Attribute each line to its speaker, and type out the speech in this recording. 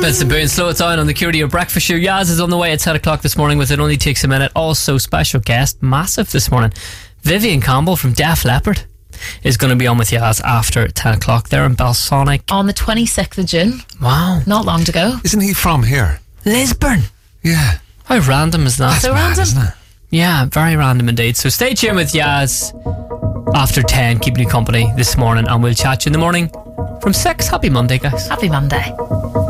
Speaker 1: That's the Boone. Slow it down on the Curio Breakfast Show. Yaz is on the way at 10 o'clock this morning with It Only Takes a Minute. Also, special guest, massive this morning, Vivian Campbell from Def Leppard is going to be on with Yaz after 10 o'clock. They're in Balsonic.
Speaker 2: On the 26th of June.
Speaker 1: Wow.
Speaker 2: Not long to go.
Speaker 3: Isn't he from here?
Speaker 1: Lisburn.
Speaker 3: Yeah.
Speaker 1: How random is that?
Speaker 3: That's
Speaker 2: So
Speaker 3: mad,
Speaker 2: random.
Speaker 3: isn't it?
Speaker 1: Yeah, very random indeed. So stay tuned with Yaz after 10, keeping you company this morning, and we'll chat to you in the morning from 6. Happy Monday, guys.
Speaker 2: Happy Monday.